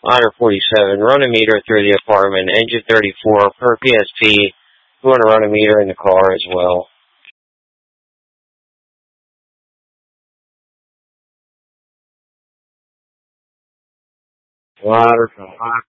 Honor 47, run a meter through the apartment, engine 34, per PSP. You want to run a meter in the car as well. Water from